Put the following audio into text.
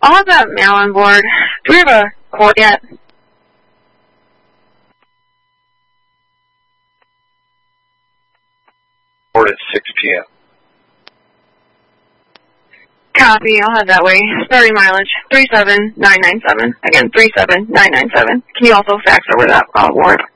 I'll have that mail on board. Do we have a quote yet? Or at 6 p.m. Copy, I'll have that way. Starting mileage, 37997. Again, 37997. Can you also fax over that warrant?